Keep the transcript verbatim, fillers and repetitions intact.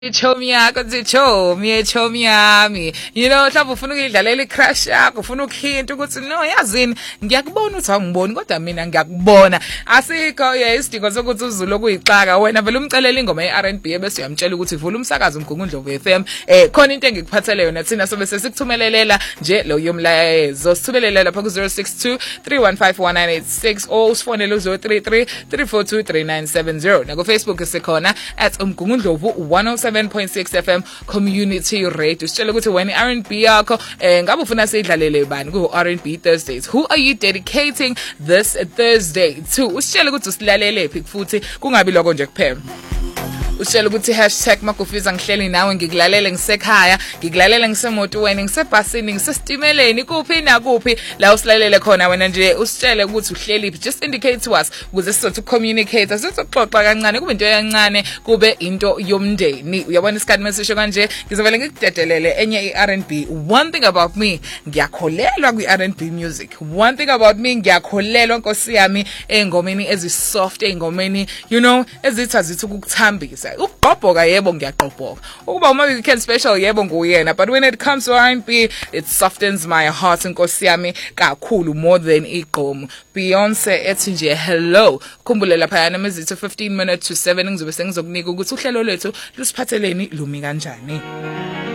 Chomi yakho nje chomi chomi yami you know mhlawumbe ufuna ukuyidlalela icrush yakho ufuna ukhinta ukuthi no yazini ngiyakubona uthi awungiboni kodwa mina ngiyakubona asikho isidingo sokuthi uzulu okuyixaka wena vele umcelela ingoma ye-R and B bese uyamtshela ukuthi vula umsakazo uMgungundlovu F M eh khona into engikuphathele yona thina sobe sesikuthumelelela nje lo yomlayezo sithumelele lapha ku zero six two three one five one nine eight six or usifonele zero three three three four two three nine seven zero na ku Facebook sikhona at uMgungundlovu one oh seven point six F M Community Radio. Sitshela ukuthi wena i-R and B yakho eh ngabe ufuna siyidlalele bani ku R and B Thursdays. Who are you dedicating this Thursday to? Usitshela ukuthi usilalele phi futhi kungabi lokho nje kuphela. Usitshela ukuthi hashtag makufiza ngihleli nawe ngikulalele ngisekhaya ngikulalele ngisemotweni ngisebhasini ngisestimeleni kuphi na kuphi la usilalele khona wena nje usitshele ukuthi uhleli just indicate to us ukuze sizothi communicate sizoxoxa kancane kube into yancane kube into yomndeni uyabona isikhathi message kanje ngizovela ngikudedelele enye i-R and B. One thing about me ngiyakholelwa kwi-R and B music. One thing about me ngiyakholelwa Nkosi yami engomeni ezisoft engomeni you know ezithi azithi ukukuthambisa ukugqobhoka yebo ngiyaqobhoka ukuba uma weekend special yebo nguyena but when it comes to R and B it softens my heart Nkosi yami kakhulu more than igqomo. Beyonce ethi nje hello khumbule lapha yana mezitho fifteen minutes to seven ngizobe sengizokunika ukuthi uhlelo lwethu lusiphatheleni lumi kanjani.